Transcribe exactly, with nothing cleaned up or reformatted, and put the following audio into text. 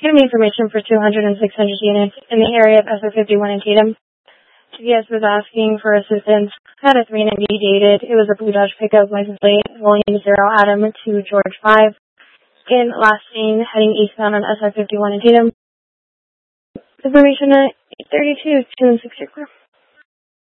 Give me information for two hundred and six hundred units in the area of S R fifty-one in Tatum. T V S was asking for assistance. Had a three ninety dated. It was a blue Dodge pickup, license plate, William Zero Adam to George five. In last seen heading eastbound on S R fifty-one in Tatum. Information at eight thirty-two, two and six.